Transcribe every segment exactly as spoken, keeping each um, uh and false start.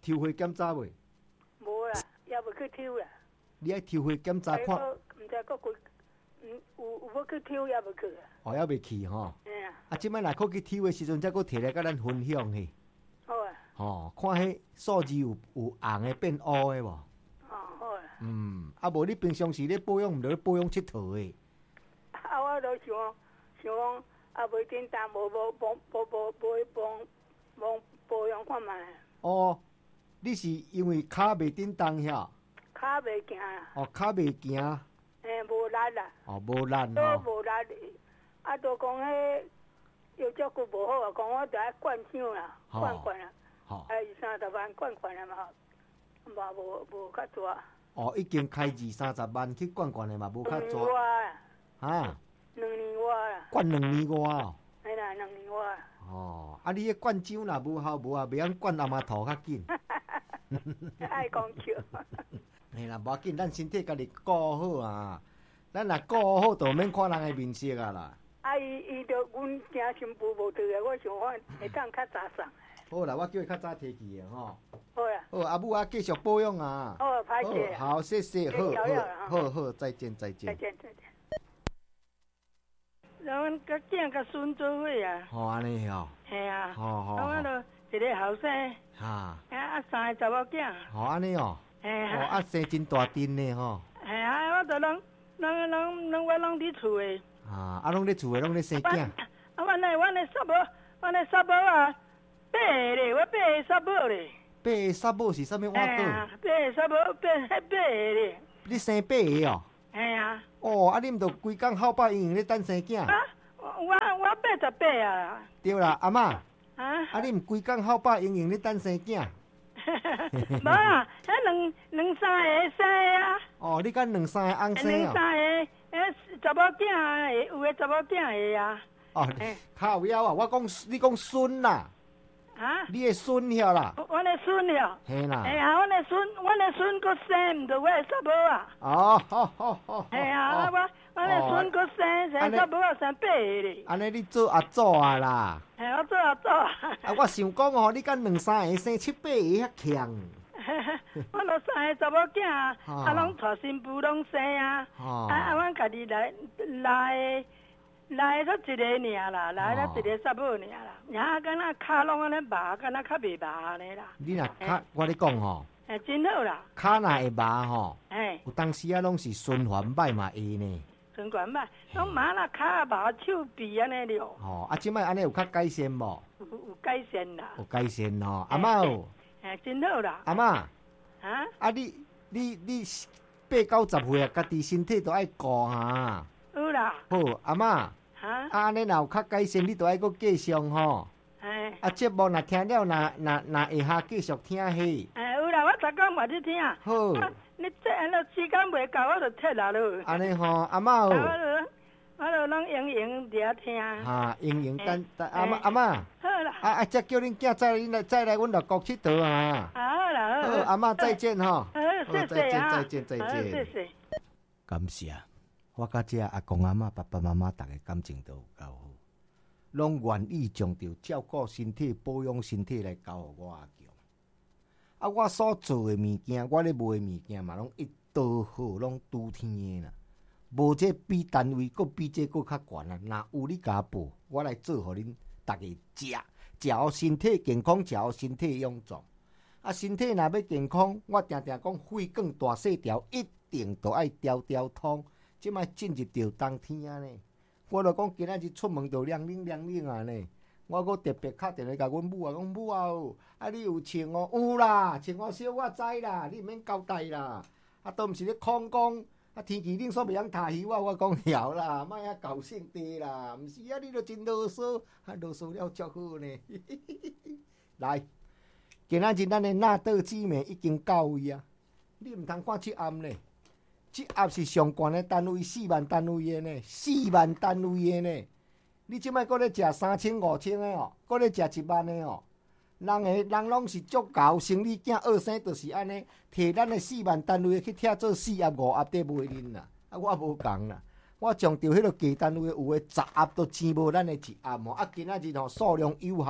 抽血检查未？ 无啦，也未去抽啦。 你爱抽血检查看？ 毋知佫几，嗯，有有要去抽也未去啊。 哦，还未去吼。 嘿啊。 啊，即摆若可去抽的时阵，才佫摕来甲咱分享嘿。 好啊。 吼，看迄数字有有红的变乌的无？ 哦，好啊。 嗯，啊无你平常时咧保养，毋着咧保养佚佗的。 啊，我都想想讲，啊，袂简单，无无无无无无帮帮保养看卖。 哦，你是因为骹袂叮当遐？ 骹袂行啊。 哦，骹袂行。 嘿，无力啦。 哦，无力都吼。 无力，啊，都讲迄药照顾无好啊，讲我着爱灌伤啦，灌灌啦。 吼。 哎，二三十万灌灌啦嘛，嘛无无较多。 哦，已经开二三十万去灌灌的嘛，无较多。两多。 年外。 哈。 两年外啦。 灌两年外哦。 哎啦，两年外。 哦，啊，你迄灌浆若无效无啊，袂晓灌阿妈头较紧。 爱讲笑。 嘿啦，无要紧，咱身体家己顾好啊。咱若顾好，就免看人的面色啊啦。 啊，伊伊着阮惊新妇无对个，我想讲会当较早送。 好啦，我叫伊较早提去的吼。 好啦。 好，阿母啊，继续保养啊。 好，歹势。 好，谢谢，好好好好，再见再见。 再见再见。然后甲囝甲孙做伙啊。 好安尼吼。 系啊。 好好。 啊，我著一个后生。 哈。 啊啊，三个查某囝。 好安尼哦。 嘿啊。 哦，啊生真大阵呢吼。 系啊，我著拢拢拢拢我拢伫厝诶。 啊，啊拢伫厝诶，拢咧生囝。 啊，阮诶，阮诶叔母，阮诶叔母啊，八个咧，我八个叔母咧。 八个叔母是啥物碗糕？ 啊，八个叔母，八迄八个咧。 你生八个哦？ 系啊。 哦，啊，你毋着规工好饱营营咧等生囝？ 啊，我我八十八啊。 对啦，阿嬷。 啊。 啊，你毋规工好饱营营咧等生囝？ 无啊，迄两两三个生啊。 哦，你敢两三个翁生哦？ 两三个，迄查某囝个，有个查某囝个啊。 哦，靠腰啊！我讲你讲孙啦。 啊？ 你的孙遐啦？ 阮的孙了。 嘿啦。 哎呀，阮的孙，阮的孙佫生，毋着我的叔母啊。 哦，好好好。 哎呀，我阮的孙佫生，生叔母啊，生八个咧。 安尼你做阿祖啊啦？ 哎，我做阿祖啊。 啊，我想讲哦，你敢两三个生七八个遐强？ 我著三个查某囝，啊，拢带新妇拢生啊。啊啊，阮家己来来。来了一个尔啦，来了一个叔母尔啦，然后敢若骹拢安尼麻，敢若较袂麻安尼啦。 你若骹，我咧讲吼， 哎，真好啦。 骹若会麻吼， 哎， 有当时啊拢是循环歹嘛会呢。 循环歹，拢麻若骹麻手臂安尼了。 吼，啊，即摆安尼有较改善无？ 有有改善啦。 有改善吼，阿嬷有。 哎，真好啦。 阿嬷。 啊？ 啊，你你你八九十岁啊，家己身体都爱顾哈。 有啦。 好，阿嬷。 啊， 安尼若有较改善，你都爱搁继续吼。 哎。 啊，节目若听了，若若若会下继续听嘿。 哎，有啦，我昨讲嘛伫听。 好。 你这安尼时间袂够，我就撤啦咯。 安尼吼，阿嬷哦。 我就我就拢用用伫遐听。 哈，用用等等，阿嬷阿嬷。 好啦。 啊啊，则叫恁囝再来再来阮乐国佚佗啊。 好啦，好。 好，阿嬷再见吼。 好，谢谢啊。 再见再见再见。 谢谢。 感谢。我甲遮阿公阿嬷、爸爸妈妈，大家感情都有够好，拢愿意将着照顾身体、保养身体来交互我阿强。啊，我所做的物件，我咧卖的物件嘛，拢一刀好，拢拄天的啦。无这比单位，搁比这搁较悬啊！若有你甲报，我来做互恁大家食，食好身体健康，食好身体臃肿。啊，身体若要健康，我定定讲肺管大细条，一定都爱条条通。即摆进入到冬天啊呢，我著讲今仔日出门就凉冷凉冷啊呢。我搁特别敲电话甲阮母啊，讲母啊哦，啊你有穿哦？有啦，穿我小我知啦，你毋免交代啦。啊，都毋是咧空讲，啊天气冷煞袂晓踢鱼啊，我讲了啦，莫遐高兴地啦，毋是啊，你著真啰嗦，啊啰嗦了足好呢。来，今仔日咱的纳豆姊妹已经到位啊，你毋通看即暗呢。这也是上悬的单位，四万单位的呢，四万单位的呢。你即摆搁咧食三千五千的哦，搁咧食一万的哦。人个人拢是足够，生理囝二生就是安尼，摕咱的四万单位去拆做四盒五盒底卖恁啦。啊，我无共啦，我将着迄个价单位有诶十盒都钱无咱的一盒哦。啊，今仔日吼数量有限，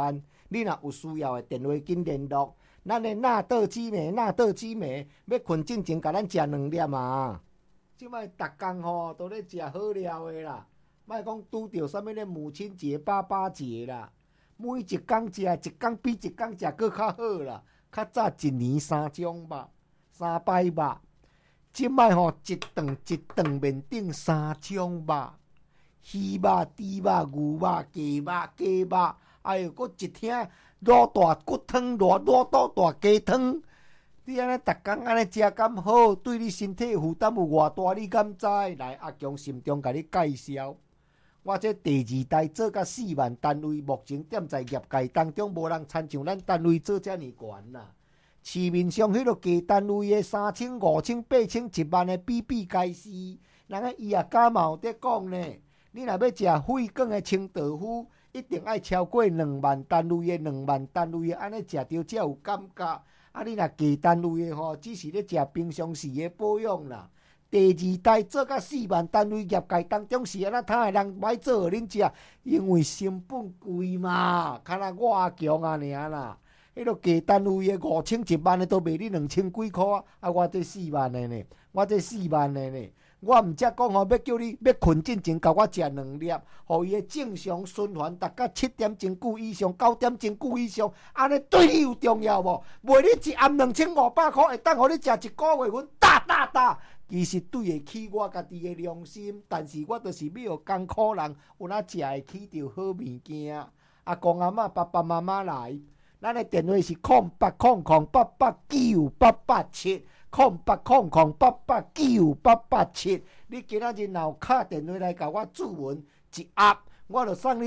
你若有需要的电话紧联络。咱的纳豆激酶，纳豆激酶要困进前，甲咱食两粒啊！即摆逐工吼都咧食好料的啦，莫讲拄着啥物咧母亲节、爸爸节啦，每一工食，一工比一工食搁较好啦。较早一年三种肉，三摆肉，即摆吼一顿一顿面顶三种肉，鱼肉、猪肉、牛肉、鸡肉、鸡肉，哎呦，搁一听。偌大骨汤，偌偌大大鸡汤，你安尼逐工安尼食敢好？对你身体负担有偌大？你敢知？来，阿强心中甲你介绍，我这第二代做甲四万单位，目前踮在业界当中，无人参像咱单位做遮尔悬啦。市面上迄落价单位的三千、五千、八千、一万的比比皆是，人家伊也敢嘛有在讲呢。你若要食血管的清豆腐。一定爱超过两万单位的，两万单位的，安尼食着才有感觉。啊，你若低单位的吼，只是咧食平常时的保养啦。第二代做甲四万单位业界当中是安那他的人歹做互恁食，因为成本贵嘛，敢若我阿强啊尔啦。迄落低单位的五千一万的都卖你两千几箍啊，啊我这四万的呢，我这四万的呢。我毋则讲吼，要叫你要困进前，甲我食两粒，互伊的正常循环达到七点钟久以上、九点钟久以上，安尼对你有重要无？卖你一暗两千五百箍，会当互你食一个月，阮打打打。其实对得起我家己的良心，但是我就是要互艰苦人有哪食会起着好物件。阿公阿嬷、爸爸妈妈来，咱的电话是空八空空八八九八八七。空八空空八八九八八七，你今仔日若有敲电话来甲我注文一盒，我就送你。